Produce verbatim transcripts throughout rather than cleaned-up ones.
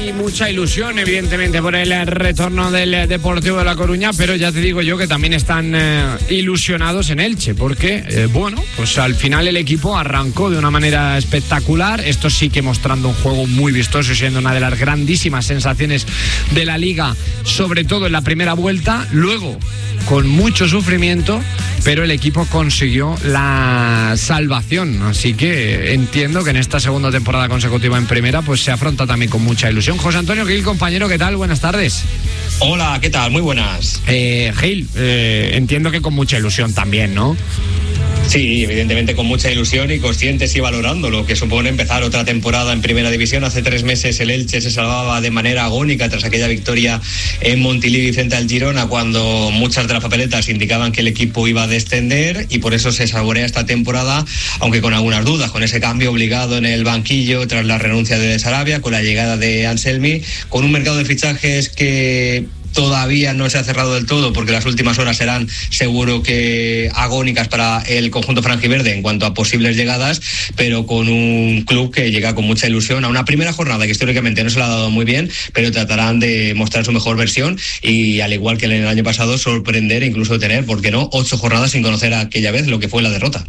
Hay mucha ilusión, evidentemente, por el retorno del Deportivo de La Coruña, pero ya te digo yo que también están eh, ilusionados en Elche, porque, eh, bueno, pues al final el equipo arrancó de una manera espectacular. Esto sí que mostrando un juego muy vistoso y siendo una de las grandísimas sensaciones de la Liga, sobre todo en la primera vuelta. Luego, con mucho sufrimiento, pero el equipo consiguió la salvación. Así que entiendo que en esta segunda temporada consecutiva en primera pues se afronta también con mucha ilusión. José Antonio Gil, compañero, ¿qué tal? Buenas tardes. Hola, ¿qué tal? Muy buenas. Eh, Gil, eh, entiendo que con mucha ilusión también, ¿no? Sí, evidentemente con mucha ilusión y conscientes y valorando lo que supone empezar otra temporada en Primera División. Hace tres meses el Elche se salvaba de manera agónica tras aquella victoria en Montilivi frente al Girona, cuando muchas de las papeletas indicaban que el equipo iba a descender, y por eso se saborea esta temporada, aunque con algunas dudas, con ese cambio obligado en el banquillo tras la renuncia de Sarabia, con la llegada de Anselmi, con un mercado de fichajes que todavía no se ha cerrado del todo, porque las últimas horas serán seguro que agónicas para el conjunto franjiverde en cuanto a posibles llegadas, pero con un club que llega con mucha ilusión a una primera jornada que históricamente no se le ha dado muy bien, pero tratarán de mostrar su mejor versión y, al igual que el año pasado, sorprender e incluso tener, ¿por qué no?, ocho jornadas sin conocer aquella vez lo que fue la derrota.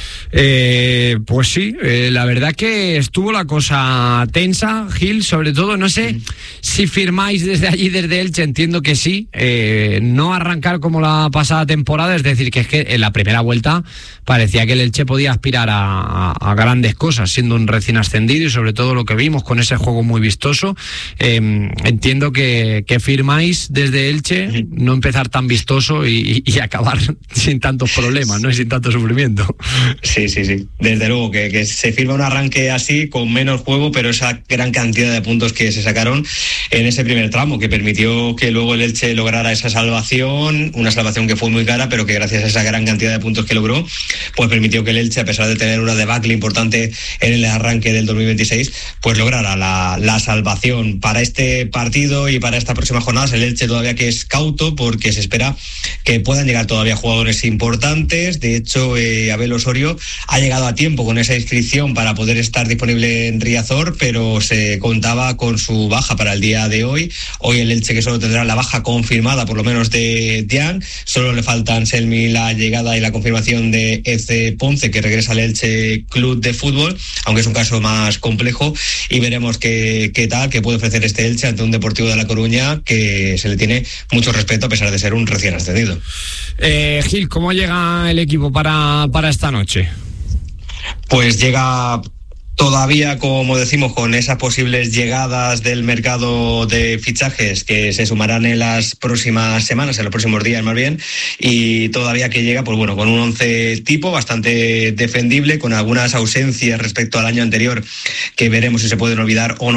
Eh, pues sí, eh, la verdad que estuvo la cosa tensa, Gil, sobre todo, no sé mm. si firmáis desde allí, desde Elche, entiendo que sí, eh, no arrancar como la pasada temporada, es decir, que es que en la primera vuelta parecía que el Elche podía aspirar a, a, a grandes cosas, siendo un recién ascendido, y sobre todo lo que vimos con ese juego muy vistoso. Eh, entiendo que, que firmáis desde Elche, mm. no empezar tan vistoso y, y, y acabar sin tantos problemas, ¿no? Y sin tanto sufrimiento. Sí, sí, sí. Desde luego que, que se firma un arranque así, con menos juego, pero esa gran cantidad de puntos que se sacaron en ese primer tramo, que permitió que luego el Elche lograra esa salvación, una salvación que fue muy cara, pero que gracias a esa gran cantidad de puntos que logró, pues permitió que el Elche, a pesar de tener una debacle importante en el arranque del dos mil veintiséis, pues lograra la, la salvación. Para este partido y para esta próxima jornada, el Elche todavía que es cauto, porque se espera que puedan llegar todavía jugadores importantes. De hecho, eh, Abel Osorio ha llegado a tiempo con esa inscripción para poder estar disponible en Riazor, pero se contaba con su baja para el día de hoy. Hoy el Elche que solo tendrá la baja confirmada, por lo menos de Dian. Solo le falta a Anselmi la llegada y la confirmación de Eze Ponce, que regresa al Elche Club de Fútbol, aunque es un caso más complejo, y veremos qué, qué tal, qué puede ofrecer este Elche ante un Deportivo de La Coruña que se le tiene mucho respeto a pesar de ser un recién ascendido. Eh, Gil, ¿cómo llega el equipo para, para esta noche? Pues llega todavía, como decimos, con esas posibles llegadas del mercado de fichajes que se sumarán en las próximas semanas, en los próximos días más bien, y todavía que llega, pues bueno, con un once tipo bastante defendible, con algunas ausencias respecto al año anterior que veremos si se pueden olvidar o no